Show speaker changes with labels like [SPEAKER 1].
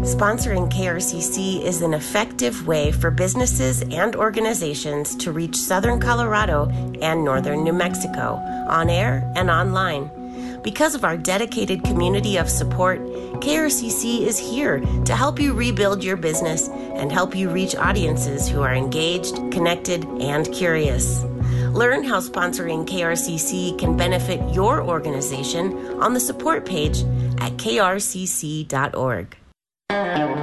[SPEAKER 1] Sponsoring KRCC is an effective way for businesses and organizations to reach Southern Colorado and Northern New Mexico, on air and online. Because of our dedicated community of support, KRCC is here to help you rebuild your business and help you reach audiences who are engaged, connected, and curious. Learn how sponsoring KRCC can benefit your organization on the support page at krcc.org.